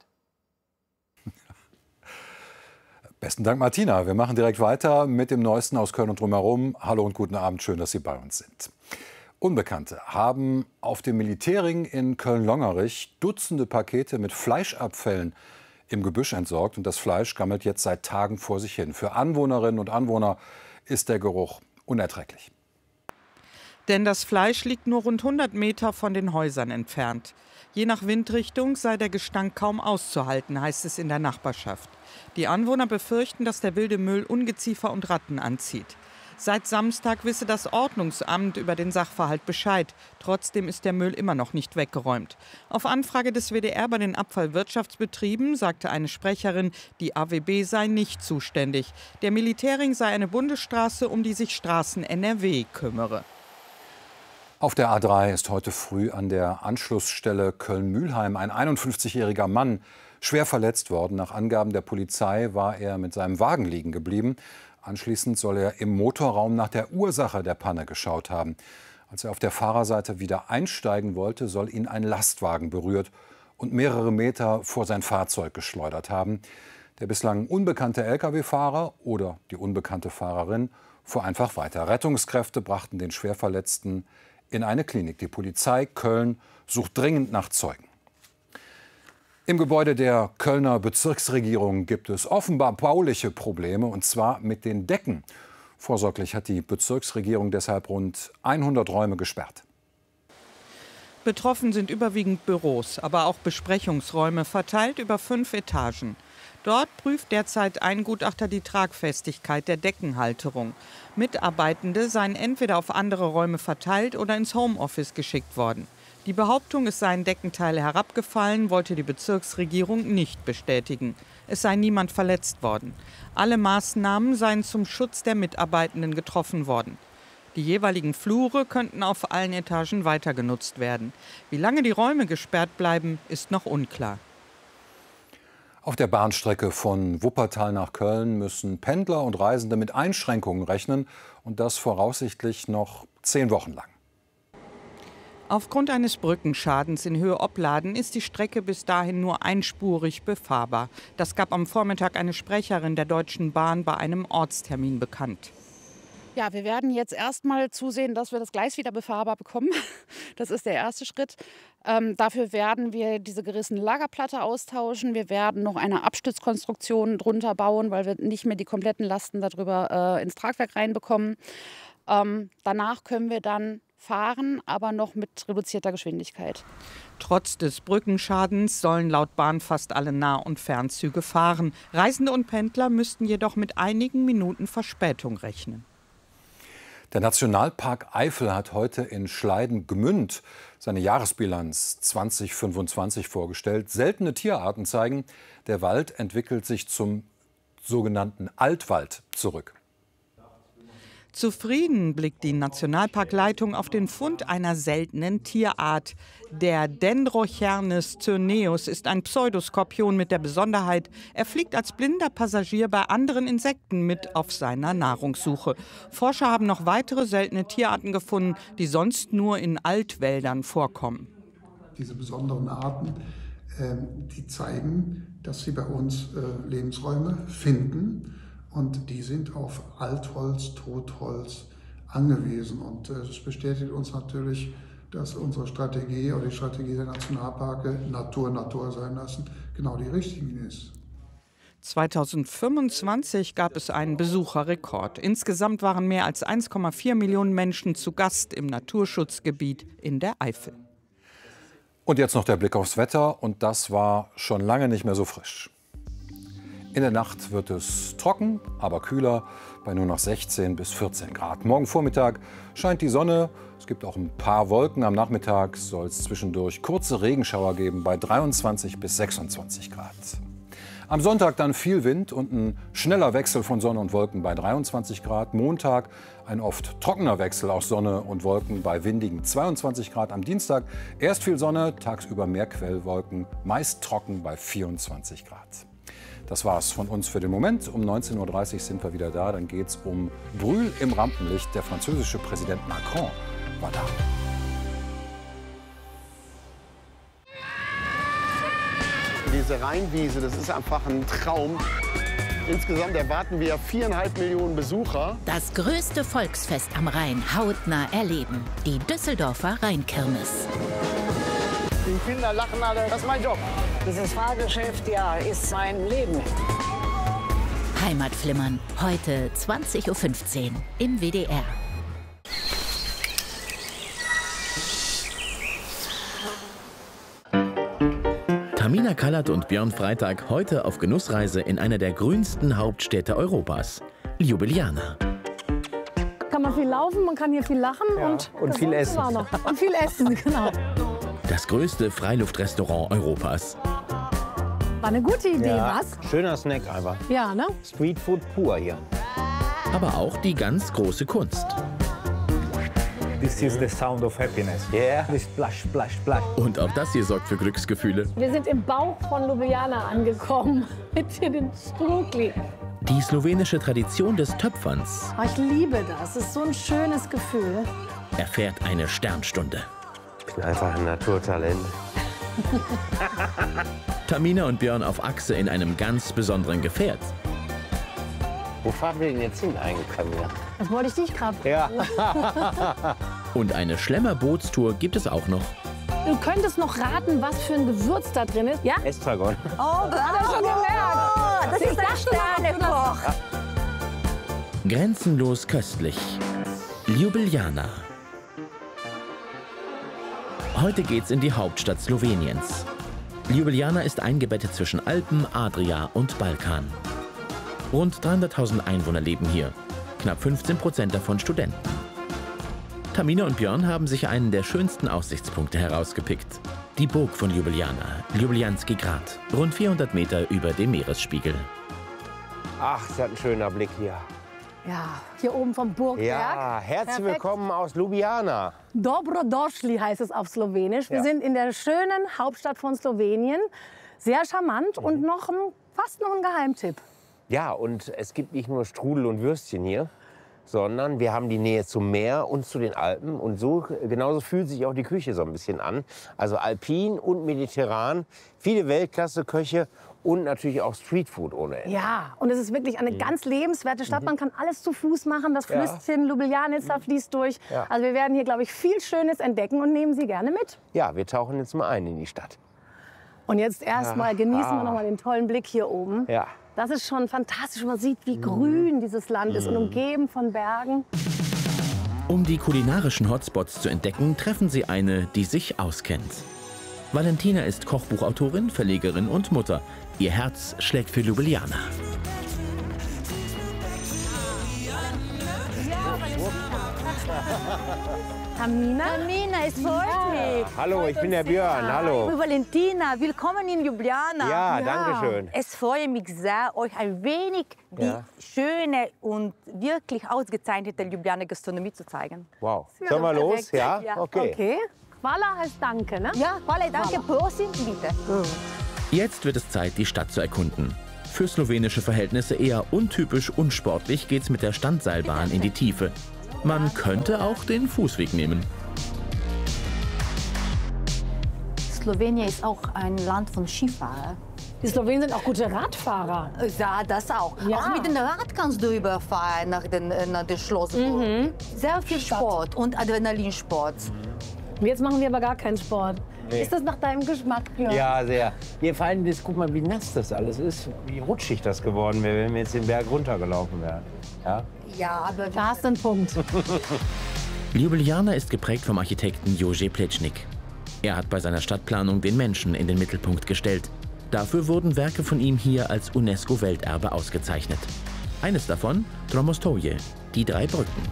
Besten Dank, Martina. Wir machen direkt weiter mit dem Neuesten aus Köln und drumherum. Hallo und guten Abend, schön, dass Sie bei uns sind. Unbekannte haben auf dem Militärring in Köln-Longerich Dutzende Pakete mit Fleischabfällen im Gebüsch entsorgt. Und das Fleisch gammelt jetzt seit Tagen vor sich hin. Für Anwohnerinnen und Anwohner ist der Geruch unerträglich. Denn das Fleisch liegt nur rund hundert Meter von den Häusern entfernt. Je nach Windrichtung sei der Gestank kaum auszuhalten, heißt es in der Nachbarschaft. Die Anwohner befürchten, dass der wilde Müll Ungeziefer und Ratten anzieht. Seit Samstag wisse das Ordnungsamt über den Sachverhalt Bescheid. Trotzdem ist der Müll immer noch nicht weggeräumt. Auf Anfrage des W D R bei den Abfallwirtschaftsbetrieben sagte eine Sprecherin, die A W B sei nicht zuständig. Der Militärring sei eine Bundesstraße, um die sich Straßen N R W kümmere. Auf der A drei ist heute früh an der Anschlussstelle Köln-Mülheim ein einundfünfzigjähriger Mann schwer verletzt worden. Nach Angaben der Polizei war er mit seinem Wagen liegen geblieben. Anschließend soll er im Motorraum nach der Ursache der Panne geschaut haben. Als er auf der Fahrerseite wieder einsteigen wollte, soll ihn ein Lastwagen berührt und mehrere Meter vor sein Fahrzeug geschleudert haben. Der bislang unbekannte L K W-Fahrer oder die unbekannte Fahrerin fuhr einfach weiter. Rettungskräfte brachten den Schwerverletzten in eine Klinik. Die Polizei Köln sucht dringend nach Zeugen. Im Gebäude der Kölner Bezirksregierung gibt es offenbar bauliche Probleme, und zwar mit den Decken. Vorsorglich hat die Bezirksregierung deshalb rund hundert Räume gesperrt. Betroffen sind überwiegend Büros, aber auch Besprechungsräume verteilt über fünf Etagen. Dort prüft derzeit ein Gutachter die Tragfestigkeit der Deckenhalterung. Mitarbeitende seien entweder auf andere Räume verteilt oder ins Homeoffice geschickt worden. Die Behauptung, es seien Deckenteile herabgefallen, wollte die Bezirksregierung nicht bestätigen. Es sei niemand verletzt worden. Alle Maßnahmen seien zum Schutz der Mitarbeitenden getroffen worden. Die jeweiligen Flure könnten auf allen Etagen weiter genutzt werden. Wie lange die Räume gesperrt bleiben, ist noch unklar. Auf der Bahnstrecke von Wuppertal nach Köln müssen Pendler und Reisende mit Einschränkungen rechnen, und das voraussichtlich noch zehn Wochen lang. Aufgrund eines Brückenschadens in Höhe Opladen ist die Strecke bis dahin nur einspurig befahrbar. Das gab am Vormittag eine Sprecherin der Deutschen Bahn bei einem Ortstermin bekannt. Ja, wir werden jetzt erstmal zusehen, dass wir das Gleis wieder befahrbar bekommen. Das ist der erste Schritt. Ähm, dafür werden wir diese gerissene Lagerplatte austauschen. Wir werden noch eine Abstützkonstruktion drunter bauen, weil wir nicht mehr die kompletten Lasten darüber äh, ins Tragwerk reinbekommen. Ähm, danach können wir dann fahren, aber noch mit reduzierter Geschwindigkeit. Trotz des Brückenschadens sollen laut Bahn fast alle Nah- und Fernzüge fahren. Reisende und Pendler müssten jedoch mit einigen Minuten Verspätung rechnen. Der Nationalpark Eifel hat heute in Schleiden-Gmünd seine Jahresbilanz zweitausendfünfundzwanzig vorgestellt. Seltene Tierarten zeigen, der Wald entwickelt sich zum sogenannten Altwald zurück. Zufrieden blickt die Nationalparkleitung auf den Fund einer seltenen Tierart. Der Dendrochernis cyrneus ist ein Pseudoskorpion mit der Besonderheit, er fliegt als blinder Passagier bei anderen Insekten mit auf seiner Nahrungssuche. Forscher haben noch weitere seltene Tierarten gefunden, die sonst nur in Altwäldern vorkommen. Diese besonderen Arten, äh, die zeigen, dass sie bei uns äh, Lebensräume finden. Und die sind auf Altholz, Totholz angewiesen. Und es äh, bestätigt uns natürlich, dass unsere Strategie oder die Strategie der Nationalparke Natur Natur sein lassen, genau die richtige ist. zweitausendfünfundzwanzig gab es einen Besucherrekord. Insgesamt waren mehr als eins Komma vier Millionen Menschen zu Gast im Naturschutzgebiet in der Eifel. Und jetzt noch der Blick aufs Wetter. Und das war schon lange nicht mehr so frisch. In der Nacht wird es trocken, aber kühler, bei nur noch sechzehn bis vierzehn Grad. Morgen Vormittag scheint die Sonne, es gibt auch ein paar Wolken. Am Nachmittag soll es zwischendurch kurze Regenschauer geben bei dreiundzwanzig bis sechsundzwanzig Grad. Am Sonntag dann viel Wind und ein schneller Wechsel von Sonne und Wolken bei dreiundzwanzig Grad. Montag ein oft trockener Wechsel aus Sonne und Wolken bei windigen zweiundzwanzig Grad. Am Dienstag erst viel Sonne, tagsüber mehr Quellwolken, meist trocken bei vierundzwanzig Grad. Das war's von uns für den Moment. Um neunzehn Uhr dreißig sind wir wieder da. Dann geht's um Brühl im Rampenlicht. Der französische Präsident Macron war da. Diese Rheinwiese, das ist einfach ein Traum. Insgesamt erwarten wir viereinhalb Millionen Besucher. Das größte Volksfest am Rhein hautnah erleben. Die Düsseldorfer Rheinkirmes. Die Kinder lachen alle, das ist mein Job. Dieses Fahrgeschäft, ja, ist mein Leben. Heimatflimmern, heute zwanzig Uhr fünfzehn im W D R. Tamina Kallert und Björn Freitag heute auf Genussreise in einer der grünsten Hauptstädte Europas, Ljubljana. Kann man viel laufen, man kann hier viel lachen Ja, und, und viel essen. auch noch. Und viel essen, genau. Das größte Freiluftrestaurant Europas. War eine gute Idee, Ja, was? schöner Snack einfach. Ja, ne? Streetfood pur hier. Aber auch die ganz große Kunst. This is the sound of happiness. Yeah. This splash, splash, splash. Und auch das hier sorgt für Glücksgefühle. Wir sind im Bauch von Ljubljana angekommen. Mit hier den Strudli. Die slowenische Tradition des Töpferns Oh, ich liebe das. Es ist so ein schönes Gefühl. erfährt eine Sternstunde. Ich bin einfach ein Naturtalent. Tamina und Björn auf Achse in einem ganz besonderen Gefährt. Wo fahren wir denn jetzt hin eigentlich, Camilla? Das wollte ich dich gerade. Ja. Und eine Schlemmer-Bootstour gibt es auch noch. Du könntest noch raten, was für ein Gewürz da drin ist. Ja? Estragon. Oh, das hat er schon gemerkt. Das ist ein Sternekoch. Grenzenlos köstlich. Ljubljana. Heute geht's in die Hauptstadt Sloweniens. Ljubljana ist eingebettet zwischen Alpen, Adria und Balkan. Rund dreihunderttausend Einwohner leben hier, knapp fünfzehn Prozent davon Studenten. Tamina und Björn haben sich einen der schönsten Aussichtspunkte herausgepickt. Die Burg von Ljubljana, Ljubljanski Grad, rund vierhundert Meter über dem Meeresspiegel. Ach, ist das ein schöner Blick hier. Ja, hier oben vom Burgberg. Ja, herzlich Perfekt. willkommen aus Ljubljana. Dobrodošli heißt es auf Slowenisch. Wir Ja. sind in der schönen Hauptstadt von Slowenien. Sehr charmant Mhm. und noch ein, fast noch ein Geheimtipp. Ja, und es gibt nicht nur Strudel und Würstchen hier, sondern wir haben die Nähe zum Meer und zu den Alpen. Und so genauso fühlt sich auch die Küche so ein bisschen an. Also alpin und mediterran, viele Weltklasse-Köche und natürlich auch Streetfood ohne Ende. Ja, und es ist wirklich eine Mhm. ganz lebenswerte Stadt. Mhm. Man kann alles zu Fuß machen. Das Ja. Flüsschen Ljubljanica fließt durch. Ja. Also wir werden hier, glaube ich, viel Schönes entdecken und nehmen Sie gerne mit. Ja, wir tauchen jetzt mal ein in die Stadt. Und jetzt erstmal genießen wir Ah. noch mal den tollen Blick hier oben. Ja. Das ist schon fantastisch. Man sieht, wie grün dieses Land ist und Mhm. umgeben von Bergen. Um die kulinarischen Hotspots zu entdecken, treffen Sie eine, die sich auskennt. Valentina ist Kochbuchautorin, Verlegerin und Mutter. Ihr Herz schlägt für Ljubljana. Tamina? Tamina, es freut mich. Hallo, ich bin der Björn. Hallo. Ich bin Valentina. Willkommen in Ljubljana. Ja, danke schön. Es freut mich sehr, euch ein wenig die Ja. schöne und wirklich ausgezeichnete Ljubljana Gastronomie zu zeigen. Wow. Sollen wir los? Perfekt. Ja? Okay. Okay. Hvala heißt Danke, ne? Ja, hvala, danke. Prosim, bitte. Jetzt wird es Zeit, die Stadt zu erkunden. Für slowenische Verhältnisse eher untypisch unsportlich geht's mit der Standseilbahn in die Tiefe. Man könnte auch den Fußweg nehmen. Slowenien ist auch ein Land von Skifahrern. Die Slowenen sind auch gute Radfahrer. Ja, das auch. Ja. Auch mit dem Rad kannst du überfahren nach dem nach den Schloss. Mhm. Sehr viel Sport und Adrenalinsport. Jetzt machen wir aber gar keinen Sport. Nee. Ist das nach deinem Geschmack, Björn? Ja, sehr. Hier vor allem, das, guck mal, wie nass das alles ist. Wie rutschig das geworden wäre, wenn wir jetzt den Berg runtergelaufen wären. Ja? Ja, aber da hast du einen Punkt. Ljubljana ist geprägt vom Architekten Jože Plečnik. Er hat bei seiner Stadtplanung den Menschen in den Mittelpunkt gestellt. Dafür wurden Werke von ihm hier als UNESCO-Welterbe ausgezeichnet. Eines davon, Tromostovje, die drei Brücken.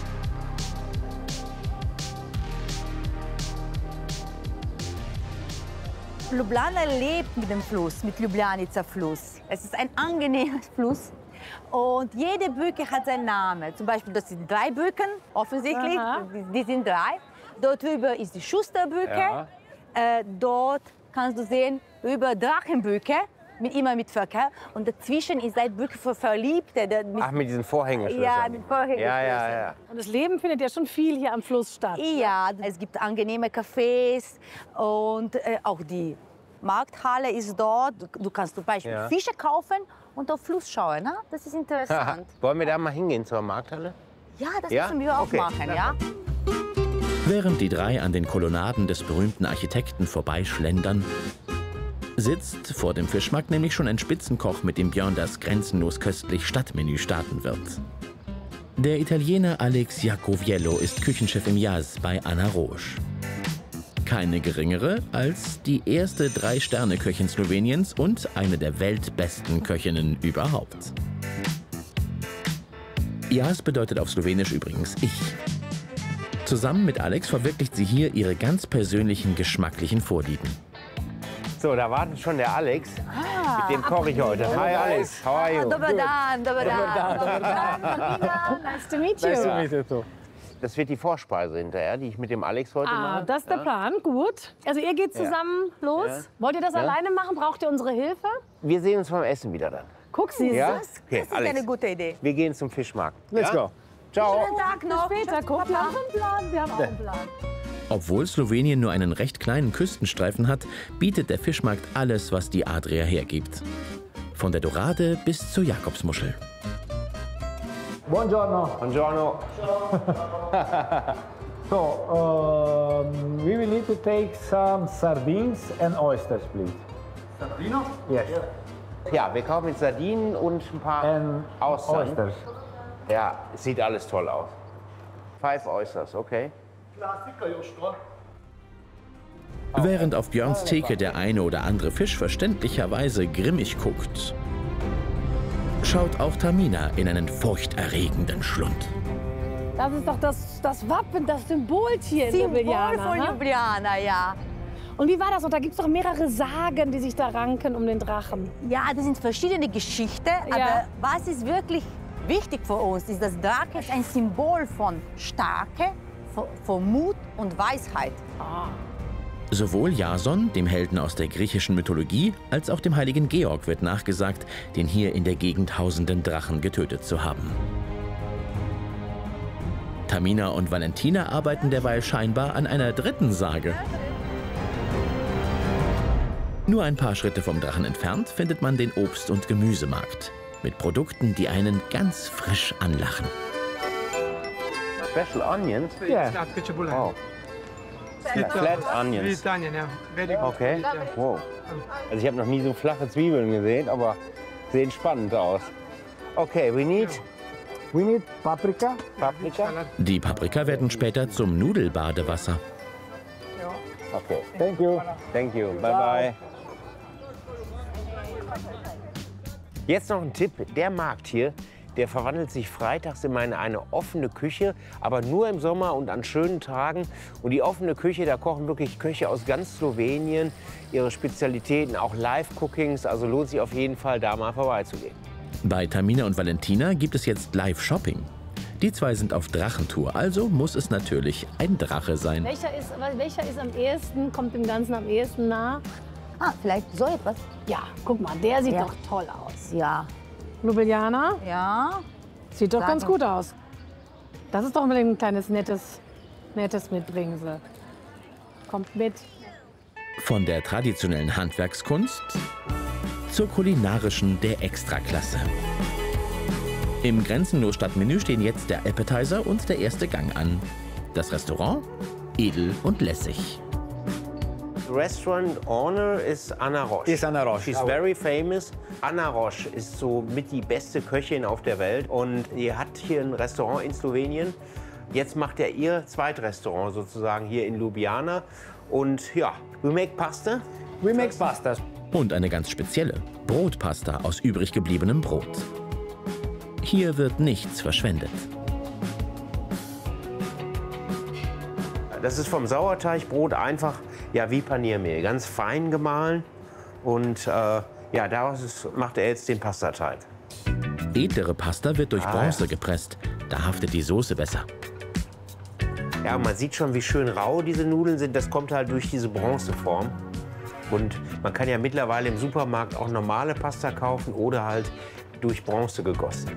Ljubljana lebt mit dem Fluss, mit Ljubljanica Fluss. Es ist ein angenehmer Fluss und jede Brücke hat seinen Namen. Zum Beispiel, das sind drei Brücken, offensichtlich, die, die sind drei. Dort drüber ist die Schusterbrücke. Ja. Äh, dort kannst du sehen, über Drachenbrücke, mit, immer mit Verkehr. Und dazwischen ist eine Brücke für Verliebte. der Mit, Ach, mit diesen Vorhängeschlössern. Ja, mit Vorhängeschlössern. Ja, ja, ja. Und das Leben findet ja schon viel hier am Fluss statt. Ja, es gibt angenehme Cafés und äh, auch die Markthalle ist dort. Du, du kannst zum Beispiel Ja. Fische kaufen und auf Fluss schauen. Ne? Das ist interessant. Wollen wir da mal hingehen zur Markthalle? Ja, das Ja? müssen wir auch Okay. machen, ja? Während die drei an den Kolonnaden des berühmten Architekten vorbeischlendern, sitzt vor dem Fischmarkt nämlich schon ein Spitzenkoch, mit dem Björn das grenzenlos köstlich Stadtmenü starten wird. Der Italiener Alex Jacoviello ist Küchenchef im Jas bei Anna Rosch. Keine geringere als die erste Drei-Sterne-Köchin Sloweniens und eine der weltbesten Köchinnen überhaupt. Jas bedeutet auf Slowenisch übrigens ich. Zusammen mit Alex verwirklicht sie hier ihre ganz persönlichen geschmacklichen Vorlieben. So, da wartet schon der Alex. Ah, Mit dem koche ich heute. Hi Alex, how are you? Dobar dan, dobar dan. Dobar dan, Marina. Nice to meet you. Nice to meet you too. Das wird die Vorspeise hinterher, die ich mit dem Alex heute Ah, mache. das ist der Ja. Plan. Gut. Also ihr geht Ja. zusammen los. Ja. Wollt ihr das Ja. alleine machen? Braucht ihr unsere Hilfe? Wir sehen uns beim Essen wieder dann. Guck sie, Ja? das, Okay, Das ist Alex. eine gute Idee. Wir gehen zum Fischmarkt. Let's ja? go. Ciao. Schönen Tag noch. Bis später. Guck, wir haben einen Plan. Wir haben auch einen Plan. Obwohl Slowenien nur einen recht kleinen Küstenstreifen hat, bietet der Fischmarkt alles, was die Adria hergibt. Von der Dorade bis zur Jakobsmuschel. Buongiorno. Buongiorno. So, um, we will need to take some sardines and oysters, please. Sardino? Yes. Ja, wir kaufen jetzt Sardinen und ein paar Austern. Oysters. Ja, es sieht alles toll aus. Five Oysters, okay. Während auf Björns Theke der eine oder andere Fisch verständlicherweise grimmig guckt, schaut auch Tamina in einen furchterregenden Schlund. Das ist doch das, das Wappen, das Symboltier in Symbol Ljubljana. von ne? Ljubljana, ja. Und wie war das? Und da gibt es doch mehrere Sagen, die sich da ranken um den Drachen. Ja, das sind verschiedene Geschichten, Ja. aber was ist wirklich wichtig für uns, ist, dass Drache ist ein Symbol von Stärke, von, von Mut und Weisheit. Sowohl Jason, dem Helden aus der griechischen Mythologie, als auch dem heiligen Georg wird nachgesagt, den hier in der Gegend hausenden Drachen getötet zu haben. Tamina und Valentina arbeiten derweil scheinbar an einer dritten Sage. Nur ein paar Schritte vom Drachen entfernt findet man den Obst- und Gemüsemarkt. Mit Produkten, die einen ganz frisch anlachen. Special onions? Yeah. Oh. Flat onions. Okay. Wow. Also ich habe noch nie so flache Zwiebeln gesehen, aber sehen spannend aus. Okay, we need We need paprika. Paprika. Die Paprika werden später zum Nudelbadewasser. Okay. Thank you. Thank you. Bye bye. Jetzt noch ein Tipp. Der Markt hier, der verwandelt sich freitags immer in eine offene Küche, aber nur im Sommer und an schönen Tagen. Und die offene Küche, da kochen wirklich Köche aus ganz Slowenien ihre Spezialitäten, auch Live-Cookings. Also lohnt sich auf jeden Fall, da mal vorbeizugehen. Bei Tamina und Valentina gibt es jetzt Live-Shopping. Die zwei sind auf Drachentour, also muss es natürlich ein Drache sein. Welcher ist, welcher ist am ehesten, kommt dem Ganzen am ehesten nah? Ah, vielleicht so etwas? Ja, guck mal, der sieht Ja. doch toll aus. Ja. Ljubljana? Ja. Sieht doch Sag ganz mal. gut aus. Das ist doch mal ein kleines nettes, nettes Mitbringsel. Kommt mit. Von der traditionellen Handwerkskunst zur kulinarischen der Extraklasse. Im grenzenlos Stadtmenü stehen jetzt der Appetizer und der erste Gang an. Das Restaurant edel und lässig. Restaurant owner is Anna Roche. Is Anna Roche. She's very famous. Anna Roche ist so mit die beste Köchin auf der Welt und die hat hier ein Restaurant in Slowenien. Jetzt macht er ihr Zweitrestaurant sozusagen hier in Ljubljana. Und ja, we make pasta. We make pasta. Und eine ganz spezielle Brotpasta aus übrig gebliebenem Brot. Hier wird nichts verschwendet. Das ist vom Sauerteigbrot einfach ja, wie Paniermehl, ganz fein gemahlen. Und äh, ja, daraus ist, macht er jetzt den Pastateig. Edlere Pasta wird durch Ah, Bronze ja. gepresst. Da haftet die Soße besser. Ja, und man sieht schon, wie schön rau diese Nudeln sind. Das kommt halt durch diese Bronzeform. Und man kann ja mittlerweile im Supermarkt auch normale Pasta kaufen oder halt durch Bronze gegossen.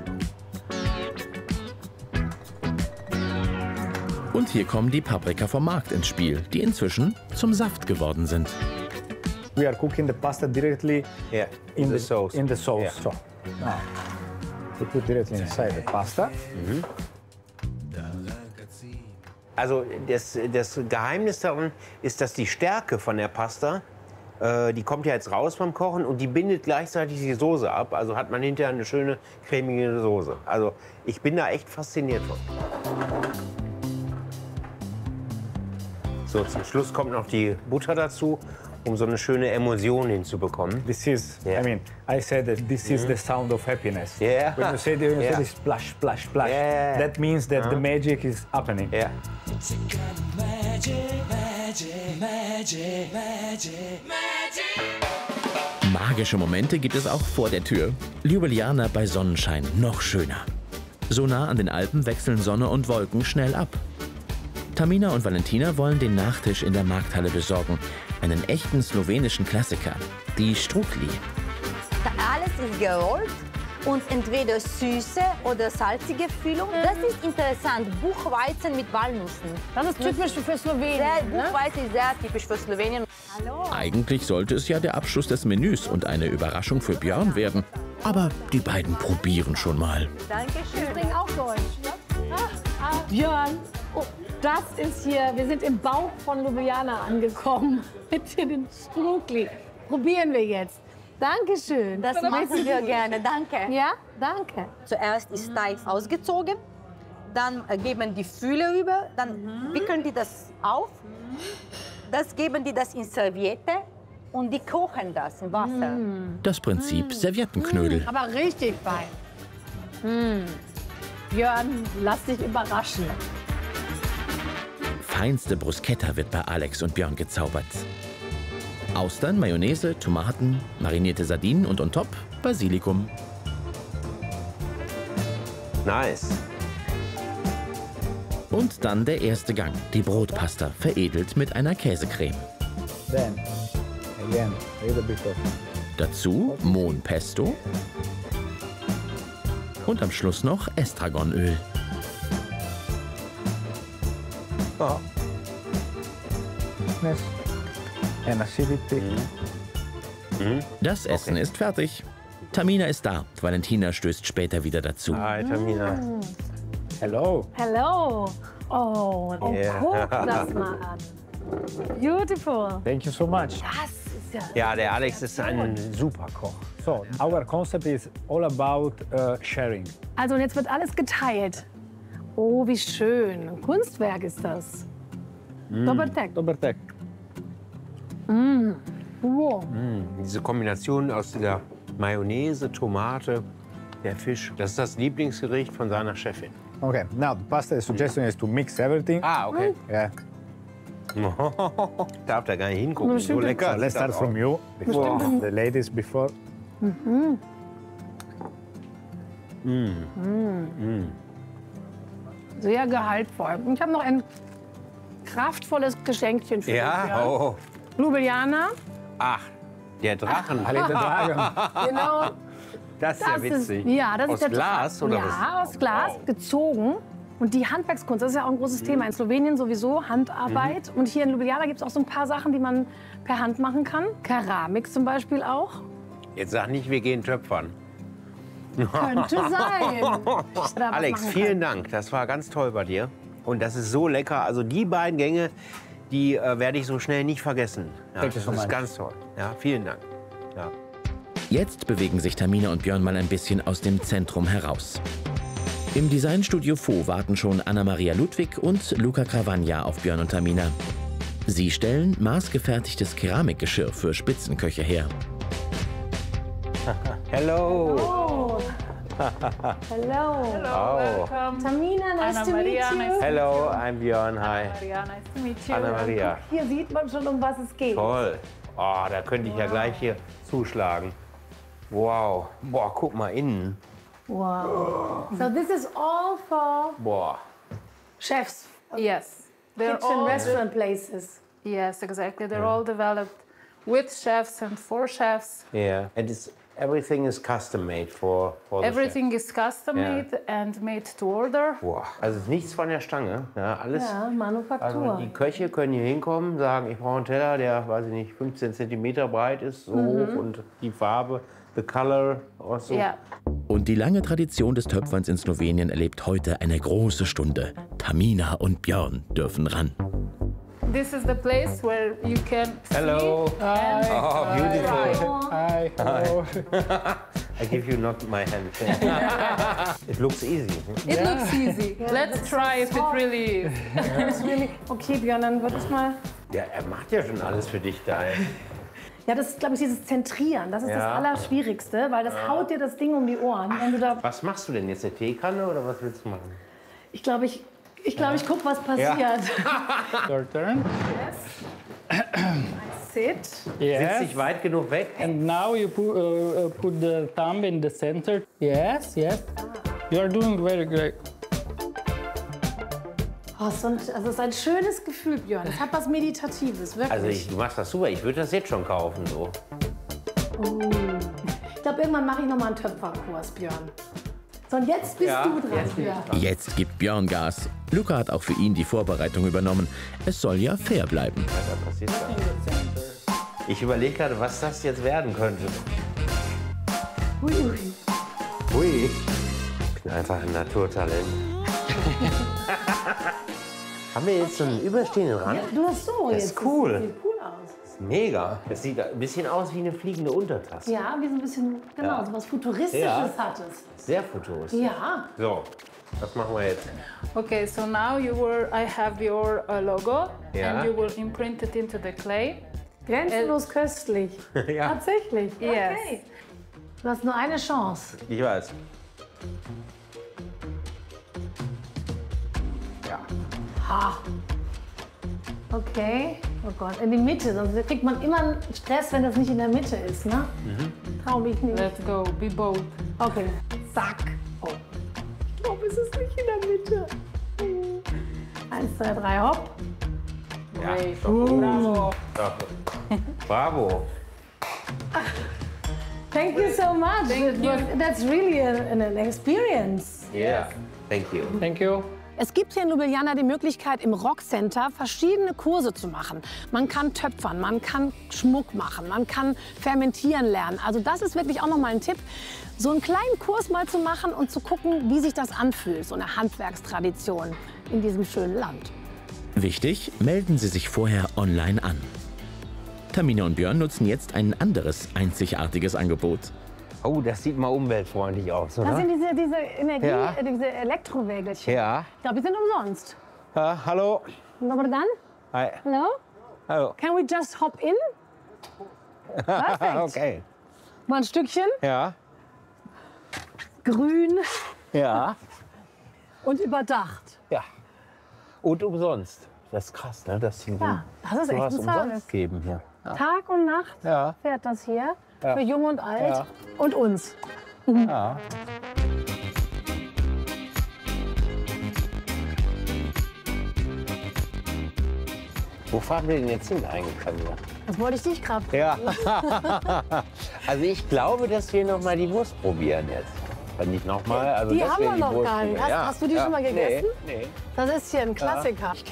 Und hier kommen die Paprika vom Markt ins Spiel, die inzwischen zum Saft geworden sind. We are cooking the pasta directly yeah, in, in the the, sauce. In the sauce. Yeah. So now we put directly inside the pasta. Mhm. Also das, das Geheimnis darin ist, dass die Stärke von der Pasta, äh, die kommt ja jetzt raus beim Kochen und die bindet gleichzeitig die Soße ab. Also hat man hinterher eine schöne cremige Soße. Also ich bin da echt fasziniert von. So, zum Schluss kommt noch die Butter dazu, um so eine schöne Emulsion hinzubekommen. This is, Yeah. I mean, I said that this is the sound of happiness. Yeah. When you say, when you Yeah. say this splash, splash, splash, Yeah. that means that the Uh-huh. magic is happening. Yeah. Magische Momente gibt es auch vor der Tür. Ljubljana bei Sonnenschein noch schöner. So nah an den Alpen wechseln Sonne und Wolken schnell ab. Tamina und Valentina wollen den Nachtisch in der Markthalle besorgen. Einen echten slowenischen Klassiker, die Strukli. Alles ist gerollt und entweder süße oder salzige Füllung. Das ist interessant. Buchweizen mit Walnüssen. Das ist typisch für Slowenien. Sehr, ne? Buchweizen ist sehr typisch für Slowenien. Hallo. Eigentlich sollte es ja der Abschluss des Menüs und eine Überraschung für Björn werden. Aber die beiden probieren schon mal. Dankeschön. Wir sprechen auch Deutsch. Ne? Ah, ah, Björn, oh, das ist hier, wir sind im Bauch von Ljubljana angekommen. Mit den Strukli. Probieren wir jetzt. Dankeschön. Das machen wir gerne, danke. Ja, danke. Zuerst ist Teig ausgezogen, dann äh, geben die Fülle rüber, dann wickeln die das auf, das geben die das in Serviette und die kochen das im Wasser. Das Prinzip Serviettenknödel. Aber richtig fein. Mm. Björn, lass dich überraschen. Feinste Bruschetta wird bei Alex und Björn gezaubert. Austern, Mayonnaise, Tomaten, marinierte Sardinen und on top Basilikum. Nice. Und dann der erste Gang, die Brotpasta, veredelt mit einer Käsecreme. Then, again, a little bit of Dazu Mohn Pesto und am Schluss noch Estragonöl. Oh. And acidity. Das Essen ist fertig. Tamina ist da. Valentina stößt später wieder dazu. Hi, Tamina. Hello. Hello. Oh, oh Yeah. guck das mal an. Beautiful. Thank you so much. Das ist ja... Ja, der Alex ist ein super Koch. So, our concept is all about uh, sharing. Also und jetzt wird alles geteilt. Oh, wie schön. Ein Kunstwerk ist das. Mm. Dobertek. Dobertek. Mm. Wow. Mm, diese Kombination aus der Mayonnaise, Tomate, der Fisch, das ist das Lieblingsgericht von seiner Chefin. Okay, now the pasta suggestion is to mix everything. Ah, okay. Yeah. Darf da gar nicht hingucken, so lecker. So let's start from you, before the ladies before. Mhm. Mm. Mm. Mm. Sehr gehaltvoll. Und ich habe noch ein kraftvolles Geschenkchen für dich. Ja, oh. Ljubljana. Ach, der Drachen. Ach, der Drachen. Genau. Das ist ja witzig. Ist, ja, das aus ist der Glas Drachen. oder ja, was? Ja, aus Glas, wow. Gezogen. Und die Handwerkskunst, das ist ja auch ein großes mhm. Thema. In Slowenien sowieso Handarbeit. Mhm. Und hier in Ljubljana gibt es auch so ein paar Sachen, die man per Hand machen kann. Keramik zum Beispiel auch. Jetzt sag nicht, wir gehen töpfern. Könnte sein. Alex, vielen Dank. Das war ganz toll bei dir. Und das ist so lecker. Also die beiden Gänge, die äh, werde ich so schnell nicht vergessen. Ja, das ist ganz toll. Ja, vielen Dank. Ja. Jetzt bewegen sich Tamina und Björn mal ein bisschen aus dem Zentrum heraus. Im Designstudio Faux warten schon Anna-Maria Ludwig und Luca Cravagna auf Björn und Tamina. Sie stellen maßgefertigtes Keramikgeschirr für Spitzenköche her. Hello. Oh. Hello. Hello. Oh. Welcome. Tamina, nice Anna to meet Maria, you. nice to Hello, I'm Björn. Hi. Anna Maria, nice to meet you. Anna Maria. Hier sieht man schon, um was es geht. Toll. Oh, da könnte ich wow. ja gleich hier zuschlagen. Wow. Boah, guck mal innen. Wow. So this is all for Boah. chefs. Yes. They're Kitchen, all restaurant places. Yes, exactly. They're all developed with chefs and for chefs. Yeah, and it's, everything is custom made for, for the Everything chef. is custom made yeah. and made to order. Boah, also nichts von der Stange. Ja, alles. Ja, Manufaktur. Also die Köche können hier hinkommen, sagen, ich brauche einen Teller, der, weiß ich nicht, fünfzehn Zentimeter breit ist, so Mhm. hoch und die Farbe, the color, also. Ja. Und die lange Tradition des Töpferns in Slowenien erlebt heute eine große Stunde. Tamina und Björn dürfen ran. This is the place where you can Hello. see and Oh, beautiful. Hi. Hello. I give you not my hand. It looks easy. It Yeah. looks easy. Yeah, Let's try if it really is. It's really okay, Björn, dann würde ich mal. Ja, er macht ja schon alles für dich da. Ey. Ja, das ist, glaube ich, dieses Zentrieren. Das ist Ja. das Allerschwierigste, weil das Ja. haut dir das Ding um die Ohren. Wenn du da, Was machst du denn jetzt, eine Teekanne oder was willst du machen? ich glaube, ich, ich, glaub, ich gucke, was passiert. Your turn. Sit. Yes. Sitz dich weit genug weg. And now you put, uh, uh, put the thumb in the center. Yes, yes. You are doing very great. Oh, so ein, also es ist ein schönes Gefühl, Björn. Es hat was Meditatives, wirklich. Also ich, du machst das super. Ich würde das jetzt schon kaufen. So. Oh. Ich glaube, irgendwann mache ich noch mal einen Töpferkurs, Björn. So, und jetzt bist Ja, du dran, jetzt bin ich Björn. dran. Jetzt gibt Björn Gas. Luca hat auch für ihn die Vorbereitung übernommen. Es soll ja fair bleiben. Was passiert da? Ich überlege gerade, was das jetzt werden könnte. Ui, ui. Hui. Ich bin einfach ein Naturtalent. Haben wir jetzt so einen überstehenden Rand? Ja, du hast so Das jetzt. ist cool. Das sieht cool aus. Das ist mega. Das sieht ein bisschen aus wie eine fliegende Untertasse. Ja, wie so ein bisschen, genau, Ja. so was Futuristisches Ja. hat es. Sehr futuristisch. Ja. So, was machen wir jetzt? Okay, so now you will, I have your uh, logo Ja. and you will imprint it into the clay. Grenzenlos köstlich. Ja. Tatsächlich. Yes. Okay. Du hast nur eine Chance. Ich weiß. Ja. Ha. Okay. Oh Gott, in die Mitte. Sonst kriegt man immer einen Stress, wenn das nicht in der Mitte ist, ne? Mhm. Trau mich nicht. Let's go, be bold. Okay. Zack. Oh. Ich glaube, es ist nicht in der Mitte. Eins, zwei, drei, hopp. Ja, Great. doch gut. Bravo. Doch. Bravo. Thank you so much. Thank It was- you. That's really a, an, an experience. Yeah. Thank you. Thank you. Es gibt hier in Ljubljana die Möglichkeit, im Rockcenter verschiedene Kurse zu machen. Man kann töpfern, man kann Schmuck machen, man kann fermentieren lernen. Also das ist wirklich auch noch mal ein Tipp, so einen kleinen Kurs mal zu machen und zu gucken, wie sich das anfühlt, so eine Handwerkstradition in diesem schönen Land. Wichtig, melden Sie sich vorher online an. Tamina und Björn nutzen jetzt ein anderes einzigartiges Angebot. Oh, das sieht mal umweltfreundlich aus, oder? Das sind diese, diese Energie, Ja. äh, diese Elektrowägelchen. Ja. Ich glaube, die sind umsonst. Ja, hallo. Dobar dan. Hi. Hello? Hallo. Can we just hop in? Perfekt. Okay. Mal ein Stückchen. Ja. Grün Ja. und überdacht. Ja. Und umsonst. Das ist krass, ne? Dass sie Ja, das ist echt sowas ein Service. umsonst geben hier. Ja. Tag und Nacht Ja. fährt das hier. Ja. Für Jung und Alt Ja. und uns. Ja. Wo fahren wir denn jetzt hin eigentlich? Das wollte ich dich gerade Ja. Also ich glaube, dass wir noch mal die Wurst probieren jetzt. Wenn nicht noch mal. Also die dass haben wir wir die noch Wurst gar nicht. probieren. Hast, Ja. hast du die Ja. schon mal gegessen? Nee. Nee. Das ist hier ein Klassiker.